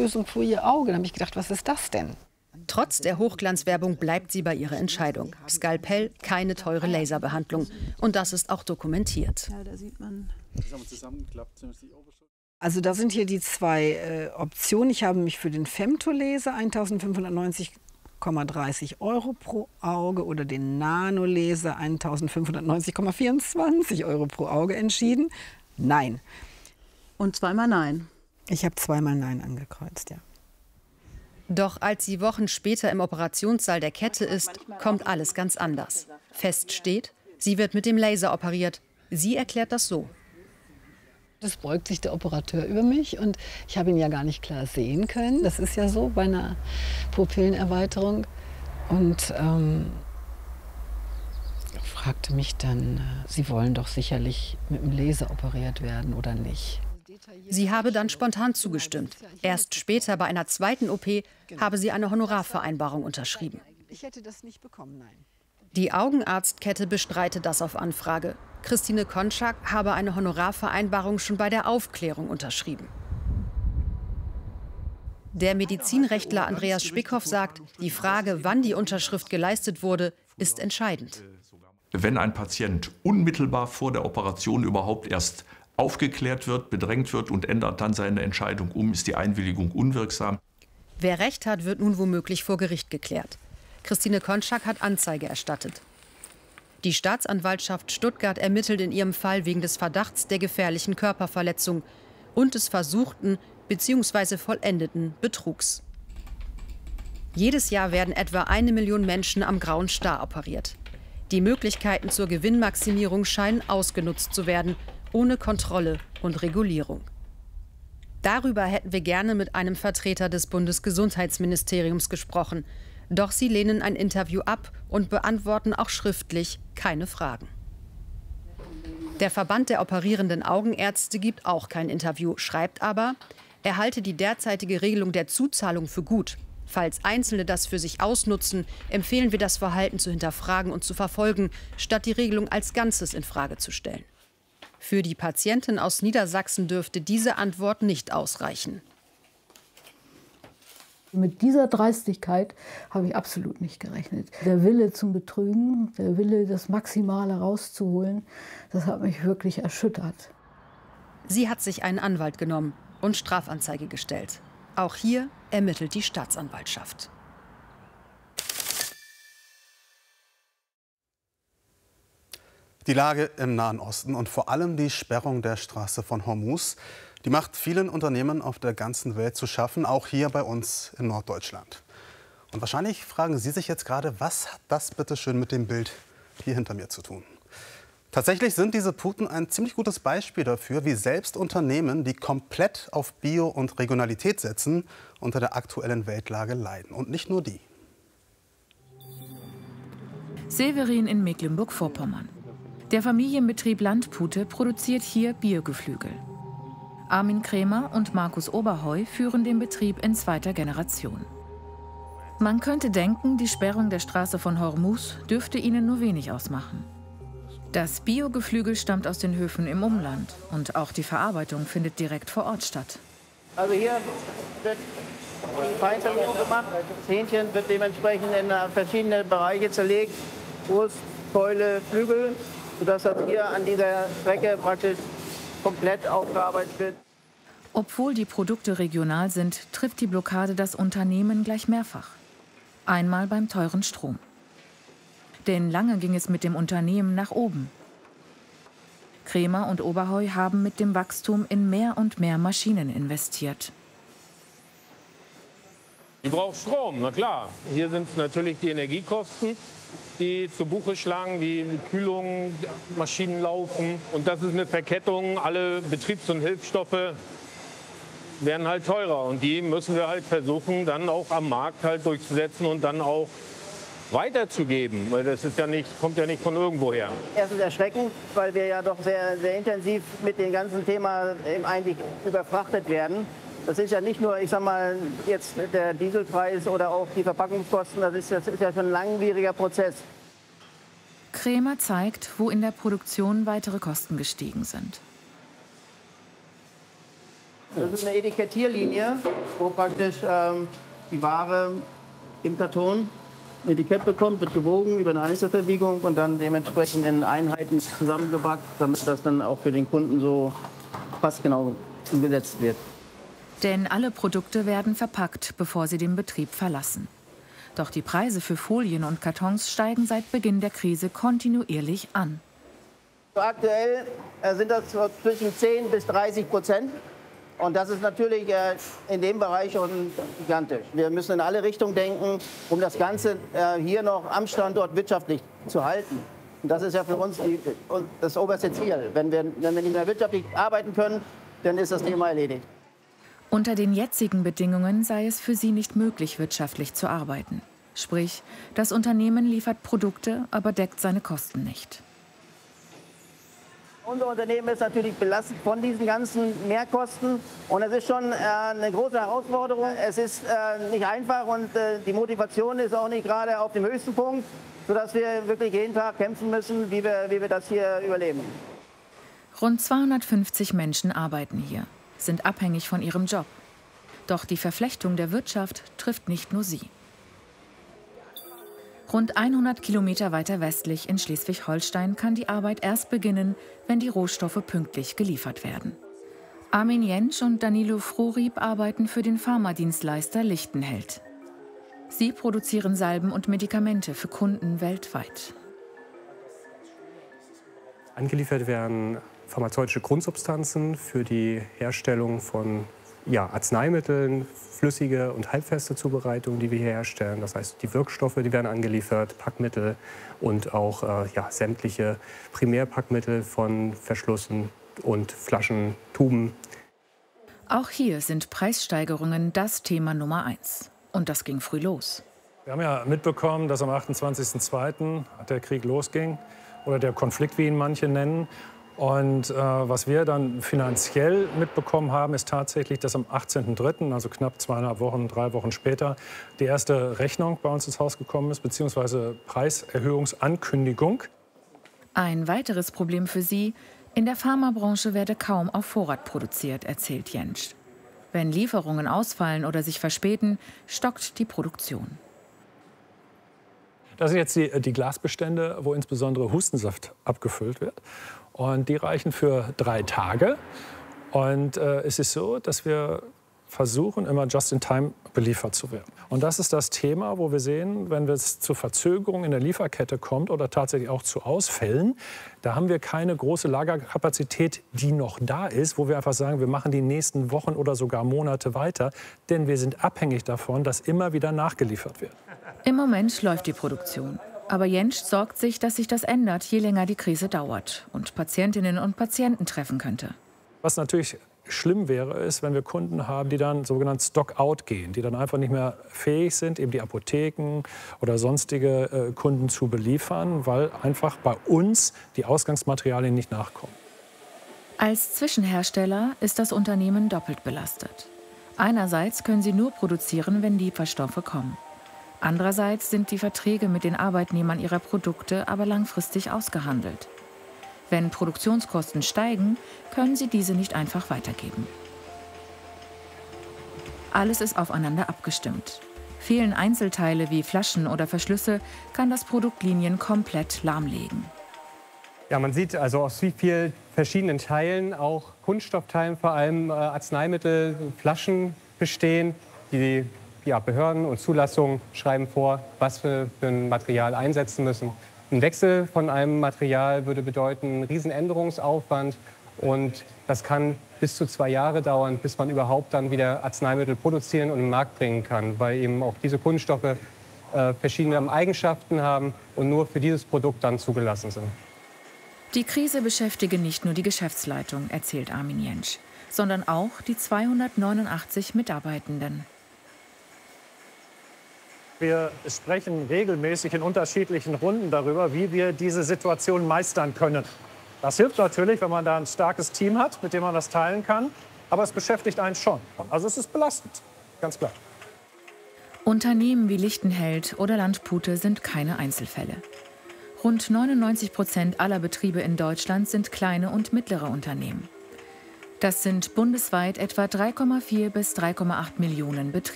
Auflösung vor ihr Auge. Da habe ich gedacht, was ist das denn? Trotz der Hochglanzwerbung bleibt sie bei ihrer Entscheidung. Skalpell, keine teure Laserbehandlung. Und das ist auch dokumentiert. Ja, da sieht man. Also da sind hier die zwei Optionen. Ich habe mich für den Femtolaser 1.590,30 € pro Auge oder den Nanolaser 1.590,24 € pro Auge entschieden. Nein. Und zweimal Nein. Ich habe zweimal Nein angekreuzt, ja. Doch als sie Wochen später im Operationssaal der Kette ist, kommt alles ganz anders. Fest steht, sie wird mit dem Laser operiert. Sie erklärt das so. Es beugt sich der Operateur über mich und ich habe ihn ja gar nicht klar sehen können. Das ist ja so bei einer Pupillenerweiterung. Und fragte mich dann, Sie wollen doch sicherlich mit dem Laser operiert werden oder nicht? Sie habe dann spontan zugestimmt. Erst später bei einer zweiten OP habe sie eine Honorarvereinbarung unterschrieben. Ich hätte das nicht bekommen, nein. Die Augenarztkette bestreitet das auf Anfrage. Christine Konczak habe eine Honorarvereinbarung schon bei der Aufklärung unterschrieben. Der Medizinrechtler Andreas Spickhoff sagt, die Frage, wann die Unterschrift geleistet wurde, ist entscheidend. Wenn ein Patient unmittelbar vor der Operation überhaupt erst aufgeklärt wird, bedrängt wird und ändert dann seine Entscheidung um, ist die Einwilligung unwirksam. Wer Recht hat, wird nun womöglich vor Gericht geklärt. Christine Konczak hat Anzeige erstattet. Die Staatsanwaltschaft Stuttgart ermittelt in ihrem Fall wegen des Verdachts der gefährlichen Körperverletzung und des versuchten bzw. vollendeten Betrugs. Jedes Jahr werden etwa 1 Million Menschen am Grauen Star operiert. Die Möglichkeiten zur Gewinnmaximierung scheinen ausgenutzt zu werden, ohne Kontrolle und Regulierung. Darüber hätten wir gerne mit einem Vertreter des Bundesgesundheitsministeriums gesprochen. Doch sie lehnen ein Interview ab und beantworten auch schriftlich keine Fragen. Der Verband der operierenden Augenärzte gibt auch kein Interview, schreibt aber, er halte die derzeitige Regelung der Zuzahlung für gut. Falls Einzelne das für sich ausnutzen, empfehlen wir, das Verhalten zu hinterfragen und zu verfolgen, statt die Regelung als Ganzes in Frage zu stellen. Für die Patientin aus Niedersachsen dürfte diese Antwort nicht ausreichen. Mit dieser Dreistigkeit habe ich absolut nicht gerechnet. Der Wille zum Betrügen, der Wille, das Maximale rauszuholen, das hat mich wirklich erschüttert. Sie hat sich einen Anwalt genommen und Strafanzeige gestellt. Auch hier ermittelt die Staatsanwaltschaft. Die Lage im Nahen Osten und vor allem die Sperrung der Straße von Hormuz, die macht vielen Unternehmen auf der ganzen Welt zu schaffen, auch hier bei uns in Norddeutschland. Und wahrscheinlich fragen Sie sich jetzt gerade, was hat das bitte schön mit dem Bild hier hinter mir zu tun? Tatsächlich sind diese Puten ein ziemlich gutes Beispiel dafür, wie selbst Unternehmen, die komplett auf Bio und Regionalität setzen, unter der aktuellen Weltlage leiden. Und nicht nur die. Severin in Mecklenburg-Vorpommern. Der Familienbetrieb Landpute produziert hier Biogeflügel. Armin Krämer und Markus Oberheu führen den Betrieb in zweiter Generation. Man könnte denken, die Sperrung der Straße von Hormuz dürfte ihnen nur wenig ausmachen. Das Biogeflügel stammt aus den Höfen im Umland und auch die Verarbeitung findet direkt vor Ort statt. Also hier wird die Feinzerung gemacht. Das Hähnchen wird dementsprechend in verschiedene Bereiche zerlegt. Brust, Keule, Flügel, sodass das hier an dieser Strecke praktisch komplett aufgearbeitet wird. Obwohl die Produkte regional sind, trifft die Blockade das Unternehmen gleich mehrfach. Einmal beim teuren Strom. Denn lange ging es mit dem Unternehmen nach oben. Krämer und Oberheu haben mit dem Wachstum in mehr und mehr Maschinen investiert. Ich brauche Strom, na klar. Hier sind es natürlich die Energiekosten, die zu Buche schlagen, wie Kühlung, Maschinen laufen. Und das ist eine Verkettung, alle Betriebs- und Hilfsstoffe werden halt teurer. Und die müssen wir halt versuchen, dann auch am Markt halt durchzusetzen und dann auch weiterzugeben. Weil das ist ja nicht, kommt ja nicht von irgendwoher. Erstens erschreckend, weil wir ja doch sehr, sehr intensiv mit dem ganzen Thema eigentlich überfrachtet werden. Das ist ja nicht nur, ich sag mal, jetzt der Dieselpreis oder auch die Verpackungskosten, das ist ja schon ein langwieriger Prozess. Krämer zeigt, wo in der Produktion weitere Kosten gestiegen sind. Das ist eine Etikettierlinie, wo praktisch die Ware im Karton ein Etikett bekommt, wird gewogen über eine Einzelverbiegung und dann dementsprechend in Einheiten zusammengepackt, damit das dann auch für den Kunden so passgenau umgesetzt wird. Denn alle Produkte werden verpackt, bevor sie den Betrieb verlassen. Doch die Preise für Folien und Kartons steigen seit Beginn der Krise kontinuierlich an. Aktuell sind das zwischen 10 bis 30%. Und das ist natürlich in dem Bereich schon gigantisch. Wir müssen in alle Richtungen denken, um das Ganze hier noch am Standort wirtschaftlich zu halten. Und das ist ja für uns das oberste Ziel. Wenn wir nicht mehr wirtschaftlich arbeiten können, dann ist das Thema erledigt. Unter den jetzigen Bedingungen sei es für sie nicht möglich, wirtschaftlich zu arbeiten. Sprich, das Unternehmen liefert Produkte, aber deckt seine Kosten nicht. Unser Unternehmen ist natürlich belastet von diesen ganzen Mehrkosten. Und es ist schon eine große Herausforderung. Es ist nicht einfach und die Motivation ist auch nicht gerade auf dem höchsten Punkt, sodass wir wirklich jeden Tag kämpfen müssen, wie wir das hier überleben. Rund 250 Menschen arbeiten hier, sind abhängig von ihrem Job. Doch die Verflechtung der Wirtschaft trifft nicht nur sie. Rund 100 Kilometer weiter westlich in Schleswig-Holstein kann die Arbeit erst beginnen, wenn die Rohstoffe pünktlich geliefert werden. Armin Jentsch und Danilo Frohrieb arbeiten für den Pharmadienstleister Lichtenheld. Sie produzieren Salben und Medikamente für Kunden weltweit. Angeliefert werden pharmazeutische Grundsubstanzen für die Herstellung von Arzneimitteln, flüssige und halbfeste Zubereitungen, die wir hier herstellen. Das heißt, die Wirkstoffe, die werden angeliefert, Packmittel und auch sämtliche Primärpackmittel von Verschlüssen und Flaschen, Tuben. Auch hier sind Preissteigerungen das Thema Nummer 1. Und das ging früh los. Wir haben ja mitbekommen, dass am 28.02. der Krieg losging oder der Konflikt, wie ihn manche nennen. Und was wir dann finanziell mitbekommen haben, ist tatsächlich, dass am 18.03., also knapp 2,5 Wochen, 3 Wochen später, die erste Rechnung bei uns ins Haus gekommen ist, beziehungsweise Preiserhöhungsankündigung. Ein weiteres Problem für sie: In der Pharmabranche werde kaum auf Vorrat produziert, erzählt Jentsch. Wenn Lieferungen ausfallen oder sich verspäten, stockt die Produktion. Das sind jetzt die Glasbestände, wo insbesondere Hustensaft abgefüllt wird. Und die reichen für 3 Tage. Und es ist so, dass wir versuchen, immer just in time beliefert zu werden. Und das ist das Thema, wo wir sehen, wenn es zu Verzögerungen in der Lieferkette kommt oder tatsächlich auch zu Ausfällen, da haben wir keine große Lagerkapazität, die noch da ist, wo wir einfach sagen, wir machen die nächsten Wochen oder sogar Monate weiter. Denn wir sind abhängig davon, dass immer wieder nachgeliefert wird. Im Moment läuft die Produktion. Aber Jentsch sorgt sich, dass sich das ändert, je länger die Krise dauert und Patientinnen und Patienten treffen könnte. Was natürlich schlimm wäre, ist, wenn wir Kunden haben, die dann sogenannt Stock-out gehen, die dann einfach nicht mehr fähig sind, eben die Apotheken oder sonstige Kunden zu beliefern, weil einfach bei uns die Ausgangsmaterialien nicht nachkommen. Als Zwischenhersteller ist das Unternehmen doppelt belastet. Einerseits können sie nur produzieren, wenn Lieferstoffe kommen. Andererseits sind die Verträge mit den Arbeitnehmern ihrer Produkte aber langfristig ausgehandelt. Wenn Produktionskosten steigen, können sie diese nicht einfach weitergeben. Alles ist aufeinander abgestimmt. Fehlen Einzelteile wie Flaschen oder Verschlüsse, kann das Produkt Linien komplett lahmlegen. Ja, man sieht also aus wie vielen verschiedenen Teilen, auch Kunststoffteilen vor allem, Arzneimittel, Flaschen bestehen. Die Behörden und Zulassungen schreiben vor, was wir für ein Material einsetzen müssen. Ein Wechsel von einem Material würde bedeuten einen riesen Änderungsaufwand. Und das kann bis zu 2 Jahre dauern, bis man überhaupt dann wieder Arzneimittel produzieren und im Markt bringen kann. Weil eben auch diese Kunststoffe verschiedene Eigenschaften haben und nur für dieses Produkt dann zugelassen sind. Die Krise beschäftige nicht nur die Geschäftsleitung, erzählt Armin Jentsch, sondern auch die 289 Mitarbeitenden. Wir sprechen regelmäßig in unterschiedlichen Runden darüber, wie wir diese Situation meistern können. Das hilft natürlich, wenn man da ein starkes Team hat, mit dem man das teilen kann. Aber es beschäftigt einen schon. Also es ist belastend, ganz klar. Unternehmen wie Lichtenheld oder Landpute sind keine Einzelfälle. Rund 99% aller Betriebe in Deutschland sind kleine und mittlere Unternehmen. Das sind bundesweit etwa 3,4 bis 3,8 Millionen Betriebe.